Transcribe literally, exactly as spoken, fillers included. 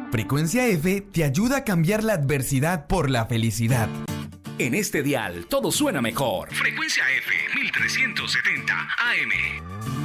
Frecuencia F te ayuda a cambiar la adversidad por la felicidad. En este dial todo suena mejor. Frecuencia F mil trescientos setenta A M.